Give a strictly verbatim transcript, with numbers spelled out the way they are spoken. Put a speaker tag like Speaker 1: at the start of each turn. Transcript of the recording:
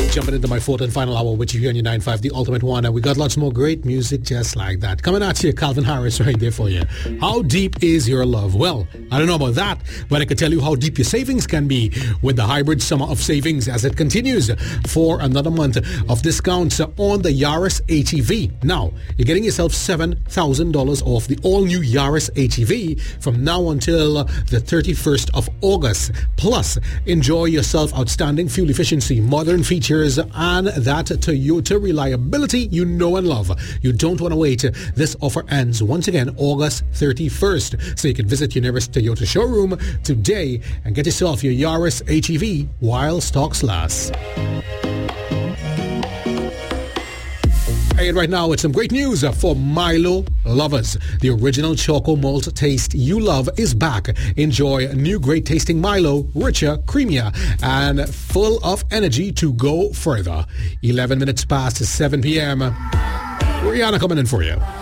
Speaker 1: Jumping into my fourth and final hour, which you hear on your nine five, the ultimate one, and we got lots more great music just like that. Coming at you, Calvin Harris right there for you. How deep is your love? Well, I don't know about that, but I can tell you how deep your savings can be with the hybrid summer of savings as it continues for another month of discounts on the Yaris H E V. Now, you're getting yourself seven thousand dollars off the all-new Yaris H E V from now until the thirty-first of August. Plus, enjoy yourself outstanding fuel efficiency, modern features, and that Toyota reliability you know and love. You don't want to wait. This offer ends once again August thirty-first. So you can visit your nearest Toyota showroom today and get yourself your Yaris H E V while stocks last. And right now, it's some great news for Milo lovers. The original Choco Malt taste you love is back. Enjoy new great tasting Milo, richer, creamier, and full of energy to go further. eleven minutes past seven p.m. Rihanna coming in for you.